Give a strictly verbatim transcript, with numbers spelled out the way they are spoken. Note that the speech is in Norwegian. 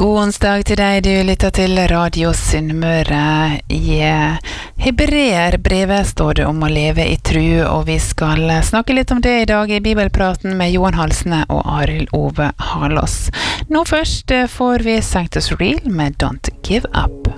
God onsdag til deg, du lytter til Radio Sunnmøre. I Hebreer brevet står det om å leve i tru, og vi skal snakke litt om det i dag i Bibelpraten med Johan Halsne og Arild Ove Halås. Nå først får vi Sanctus Real med Don't Give Up.